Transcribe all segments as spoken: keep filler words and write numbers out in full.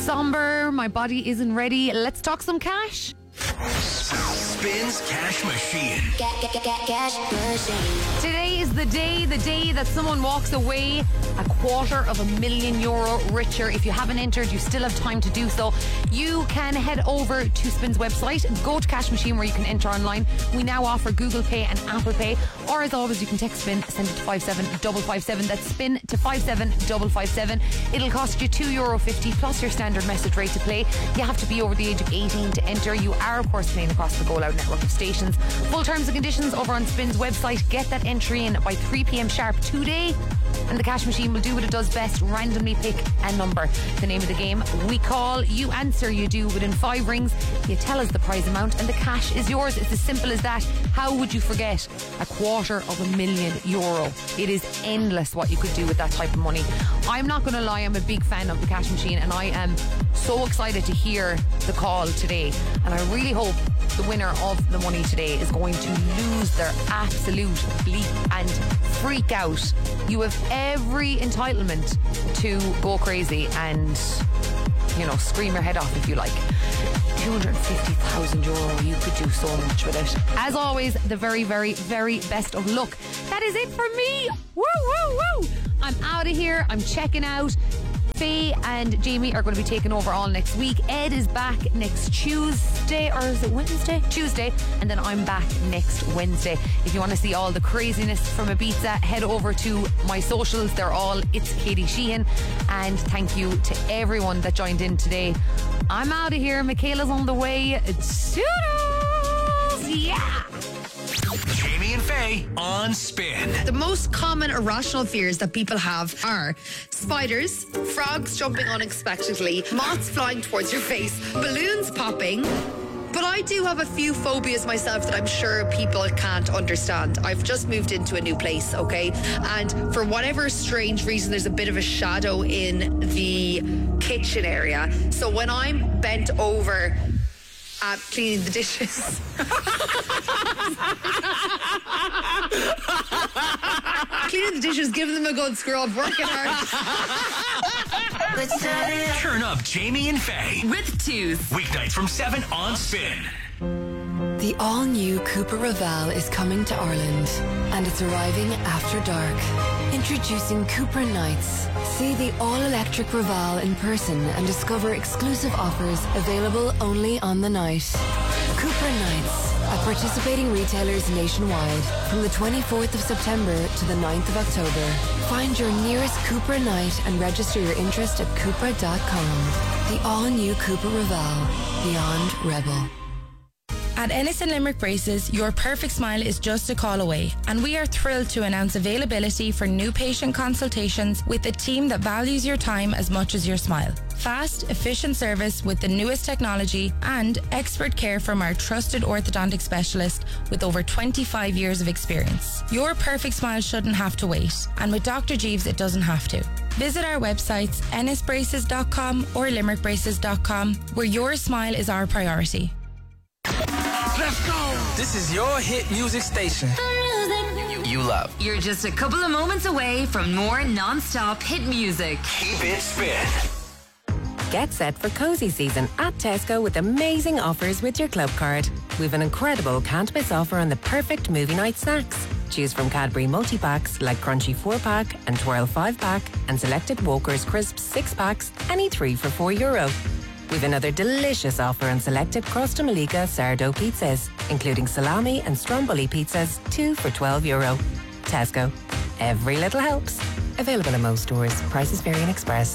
somber. My body isn't ready. Let's talk some cash. Spins Cash Machine. Get, get, get, get, cash machine. Today is the day, the day that someone walks away a quarter of a million euro richer. If you haven't entered, you still have time to do so. You can head over to Spin's website, go to Cash Machine where you can enter online. We now offer Google Pay and Apple Pay. Or as always, you can text Spin, send it to five seven five five seven. That's Spin to five seven five five seven. It'll cost you two euro fifty plus your standard message rate to play. You have to be over the age of eighteen to enter. You are, of course, playing across the Go Loud network of stations. Full terms and conditions over on Spin's website. Get that entry in by three p.m. sharp today, and the Cash Machine will do what it does best, randomly pick a number. The name of the game: we call, you answer, you do within five rings, you tell us the prize amount, and the cash is yours. It's as simple as that. How would you forget a quarter of a million euro? It is endless what you could do with that type of money. I'm not going to lie, I'm a big fan of the Cash Machine, and I am so excited to hear the call today, and I really hope the winner of the money today is going to lose their absolute bleep and freak out. You have every entitlement to go crazy and, you know, scream your head off if you like. two hundred fifty thousand euro, you could do so much with it. As always, the very, very, very best of luck. That is it for me. Woo, woo, woo. I'm out of here. I'm checking out. Faye and Jamie are going to be taking over all next week. Ed is back next Tuesday, or is it Wednesday? Tuesday. And then I'm back next Wednesday. If you want to see all the craziness from Ibiza, head over to my socials. They're all It's Katie Sheehan. And thank you to everyone that joined in today. I'm out of here. Michaela's on the way. Toodles! Yeah! Jamie and Faye on Spin. The most common irrational fears that people have are spiders, frogs jumping unexpectedly, moths flying towards your face, balloons popping. But I do have a few phobias myself that I'm sure people can't understand. I've just moved into a new place, okay? And for whatever strange reason, there's a bit of a shadow in the kitchen area. So when I'm bent over at cleaning the dishes. Cleaning the dishes, giving them a good scrub, working hard. Turn up Jamie and Faye with Twos. Weeknights from seven on Spin. The all-new Cupra Raval is coming to Ireland, and it's arriving after dark. Introducing Cupra Nights. See the all-electric Raval in person and discover exclusive offers available only on the night. Cupra Nights at participating retailers nationwide from the twenty-fourth of September to the ninth of October. Find your nearest Cupra Night and register your interest at Cupra dot com. The all-new Cupra Raval. Beyond Rebel. At Ennis and Limerick Braces, your perfect smile is just a call away, and we are thrilled to announce availability for new patient consultations with a team that values your time as much as your smile. Fast, efficient service with the newest technology and expert care from our trusted orthodontic specialist with over twenty-five years of experience. Your perfect smile shouldn't have to wait, and with Doctor Jeeves it doesn't have to. Visit our websites ennis braces dot com or limerick braces dot com, where your smile is our priority. Let's go! This is your hit music station. You, you love. You're just a couple of moments away from more non-stop hit music. Keep it Spin. Get set for cozy season at Tesco with amazing offers with your club card. We've an incredible can't miss offer on the perfect movie night snacks. Choose from Cadbury multi-packs like Crunchy four pack and Twirl five pack, and selected Walker's Crisps six packs, any three for four euro. We've another delicious offer on selected Crosta Malika sourdough pizzas, including salami and stromboli pizzas, two for twelve euro. Tesco. Every little helps. Available in most stores. Prices vary in Express.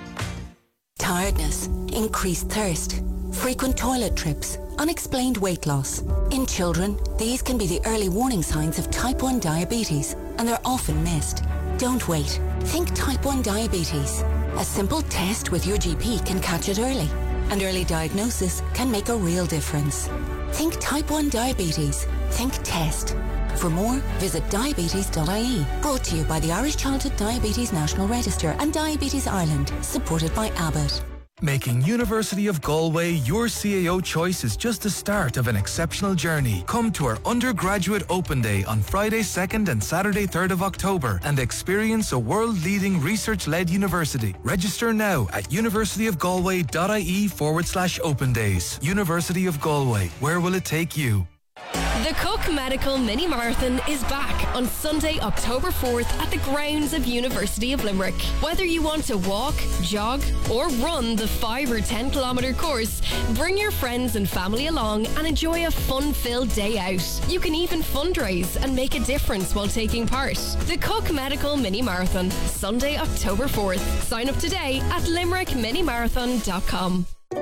Tiredness, increased thirst, frequent toilet trips, unexplained weight loss. In children, these can be the early warning signs of type one diabetes, and they're often missed. Don't wait. Think type one diabetes. A simple test with your G P can catch it early, and early diagnosis can make a real difference. Think type one diabetes. Think test. For more, visit diabetes dot I E. Brought to you by the Irish Childhood Diabetes National Register and Diabetes Ireland, supported by Abbott. Making University of Galway your C A O choice is just the start of an exceptional journey. Come to our Undergraduate Open Day on Friday second and Saturday third of October and experience a world-leading research-led university. Register now at universityofgalway.ie forward slash open days. University of Galway, where will it take you? The Cook Medical Mini Marathon is back on Sunday, October fourth at the grounds of University of Limerick. Whether you want to walk, jog or run the five or ten kilometre course, bring your friends and family along and enjoy a fun-filled day out. You can even fundraise and make a difference while taking part. The Cook Medical Mini Marathon, Sunday, October fourth. Sign up today at limerick mini marathon dot com.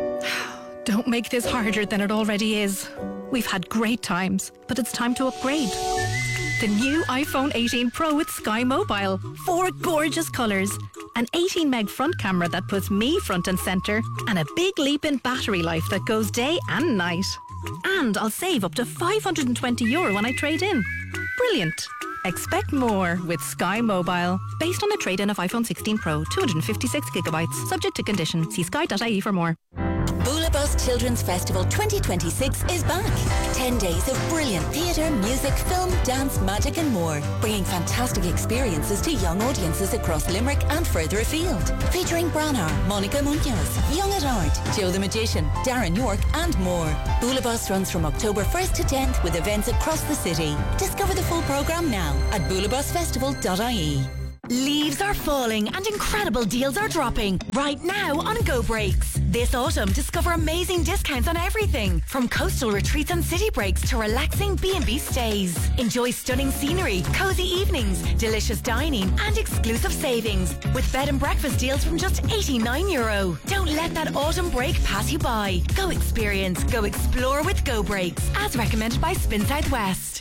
Don't make this harder than it already is. We've had great times, but it's time to upgrade. The new iPhone eighteen Pro with Sky Mobile. Four gorgeous colours, an eighteen meg front camera that puts me front and centre, and a big leap in battery life that goes day and night. And I'll save up to five hundred twenty euro when I trade in. Brilliant. Expect more with Sky Mobile. Based on a trade-in of iPhone sixteen Pro, two hundred fifty-six gigabytes, subject to condition. See sky dot I E for more. Boulebus Children's Festival twenty twenty-six is back. Ten days of brilliant theatre, music, film, dance, magic and more. Bringing fantastic experiences to young audiences across Limerick and further afield. Featuring Branagh, Monica Munoz, Young at Heart, Joe the Magician, Darren York and more. Boulebus runs from October first to tenth with events across the city. Discover the full programme now at boulebus festival dot I E. Leaves are falling and incredible deals are dropping right now on Go Breaks. This autumn, discover amazing discounts on everything from coastal retreats and city breaks to relaxing B and B stays. Enjoy stunning scenery, cozy evenings, delicious dining and exclusive savings with bed and breakfast deals from just eighty-nine euro. Don't let that autumn break pass you by. Go experience, go explore with Go Breaks, as recommended by Spin Southwest.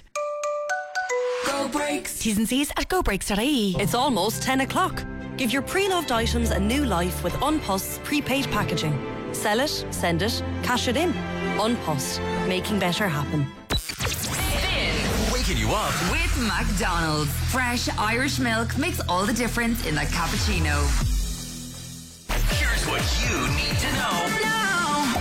Go Breaks. T's and C's at go breaks dot I E. It's almost ten o'clock. Give your pre-loved items a new life with Unpost's prepaid packaging. Sell it, send it, cash it in. Unpost, making better happen. Spin. Waking you up with McDonald's. Fresh Irish milk makes all the difference in that cappuccino. Here's what you need to know. No.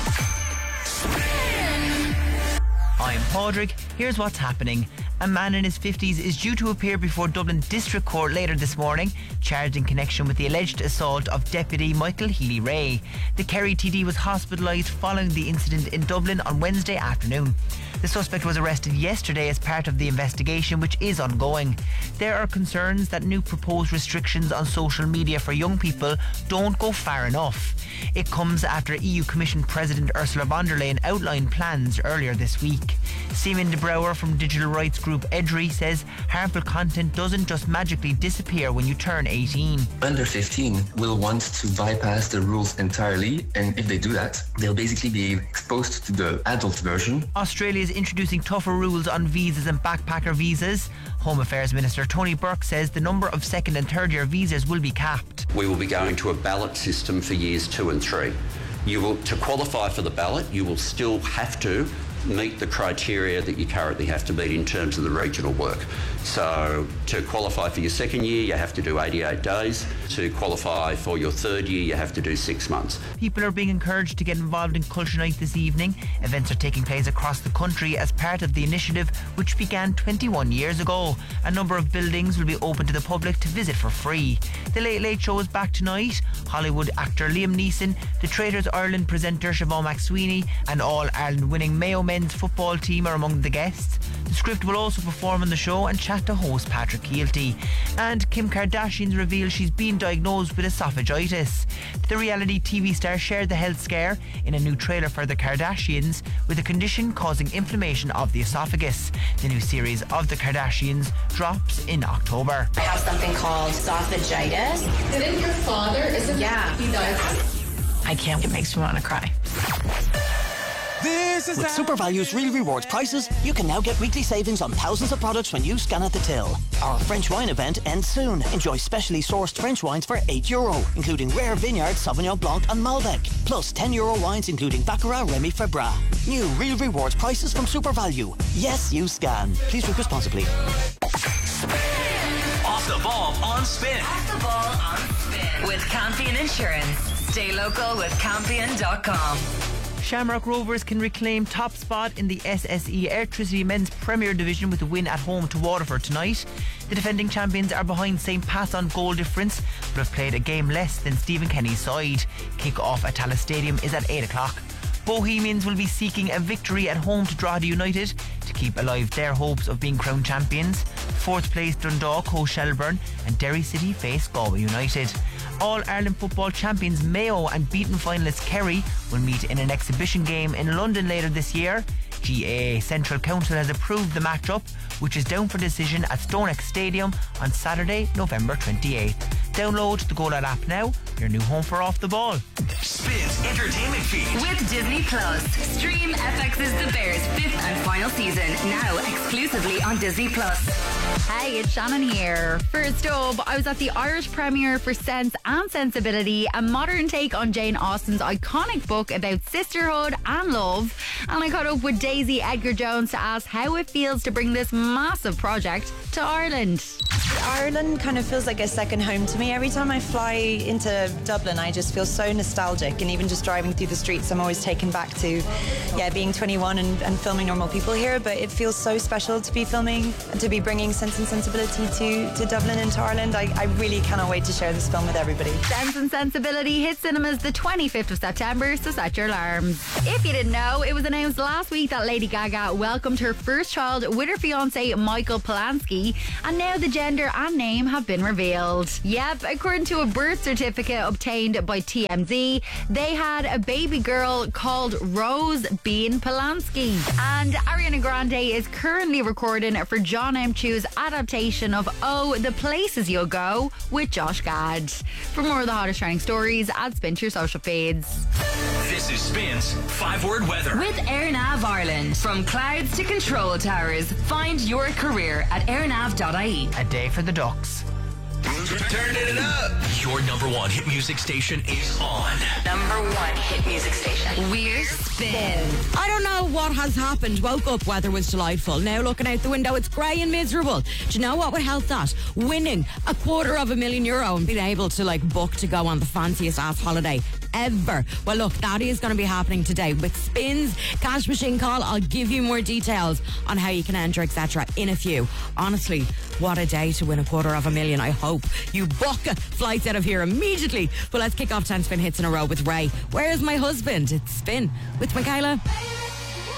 Spin. I'm Padraig. Here's what's happening. A man in his fifties is due to appear before Dublin District Court later this morning, charged in connection with the alleged assault of Deputy Michael Healy-Rae. The Kerry T D was hospitalised following the incident in Dublin on Wednesday afternoon. The suspect was arrested yesterday as part of the investigation, which is ongoing. There are concerns that new proposed restrictions on social media for young people don't go far enough. It comes after E U Commission President Ursula von der Leyen outlined plans earlier this week. Seaman de Brouwer from digital rights group Edry says harmful content doesn't just magically disappear when you turn eighteen. Under fifteen will want to bypass the rules entirely, and if they do that, they'll basically be exposed to the adult version. Australia is introducing tougher rules on visas and backpacker visas. Home Affairs Minister Tony Burke says the number of second and third year visas will be capped. We will be going to a ballot system for years two and three. You will, to qualify for the ballot, you will still have to meet the criteria that you currently have to meet in terms of the regional work. So to qualify for your second year, you have to do eighty-eight days. To qualify for your third year, you have to do six months. People are being encouraged to get involved in Culture Night this evening. Events are taking place across the country as part of the initiative, which began twenty-one years ago. A number of buildings will be open to the public to visit for free. The Late Late Show is back tonight. Hollywood actor Liam Neeson, the Traders Ireland presenter Siobhan McSweeney, and All-Ireland winning Mayo men's football team are among the guests. The Script will also perform on the show and chat to host Patrick Keelty. And Kim Kardashian reveals she's been diagnosed with esophagitis. The reality T V star shared the health scare in a new trailer for The Kardashians, with a condition causing inflammation of the esophagus. The new series of The Kardashians drops in October. I have something called esophagitis. Didn't your father, isn't yeah. he died? I can't, it makes me want to cry. This is With SuperValue's Real Rewards prices, you can now get weekly savings on thousands of products when you scan at the till. Our French wine event ends soon. Enjoy specially sourced French wines for eight euro, including Rare Vineyard, Sauvignon Blanc and Malbec. Plus ten euro wines including Baccarat, Remy Febra. New Real Rewards prices from SuperValue. Yes, you scan. Please drink responsibly. Off the ball on Spin. Off the ball on Spin. With Campion Insurance. Stay local with Campion dot com. Shamrock Rovers can reclaim top spot in the S S E Airtricity Men's Premier Division with a win at home to Waterford tonight. The defending champions are behind Saint Pat's on goal difference, but have played a game less than Stephen Kenny's side. Kick-off at Tallaght Stadium is at eight o'clock. Bohemians will be seeking a victory at home to Drogheda United to keep alive their hopes of being crowned champions. Fourth place Dundalk host Shelbourne and Derry City face Galway United. All-Ireland football champions Mayo and beaten finalists Kerry will meet in an exhibition game in London later this year. G A A Central Council has approved the matchup, which is down for decision at StoneX Stadium on Saturday, November twenty-eighth. Download the Go Loud app now, your new home for Off the Ball. Spins Entertainment Feed. With Disney Plus. Stream F X's The Bears' fifth and final season, now exclusively on Disney Plus. Hey, it's Shannon here. First up, I was at the Irish premiere for Sense and Sensibility, a modern take on Jane Austen's iconic book about sisterhood and love. And I caught up with Daisy Edgar-Jones to ask how it feels to bring this massive project to Ireland. Ireland kind of feels like a second home to me. Every time I fly into Dublin, I just feel so nostalgic, and even just driving through the streets, I'm always taken back to, yeah, being twenty-one and, and filming Normal People here. But it feels so special to be filming and to be bringing Sense and Sensibility to, to Dublin and to Ireland. I, I really cannot wait to share this film with everybody. Sense and Sensibility hits cinemas the twenty-fifth of September, so set your alarms. If you didn't know, it was announced last week that Lady Gaga welcomed her first child with her fiancé Michael Polanski, and now the gender and name have been revealed. Yep, according to a birth certificate obtained by T M Z, they had a baby girl called Rose Bean Polanski. And Ariana Grande is currently recording for John M. Chu's adaptation of Oh, the Places You'll Go with Josh Gad. For more of the hottest trending stories, add Spin to your social feeds. This is Spin's five-word weather. With AirNav Ireland. From clouds to control towers, find your career at airnav dot I E. A day for the Ducks. Turning it up. Your number one hit music station is on. Number one hit music station. We're Spin. I don't know what has happened. Woke up, weather was delightful. Now looking out the window, it's grey and miserable. Do you know what would help that? Winning a quarter of a million euro and being able to like book to go on the fanciest ass holiday ever. Well, look, that is going to be happening today with Spins Cash Machine Call. I'll give you more details on how you can enter, et cetera in a few. Honestly, what a day to win a quarter of a million. I hope you book flights out of here immediately. But let's kick off ten Spin hits in a row with Ray. Where's my husband? It's Spin with Michaela.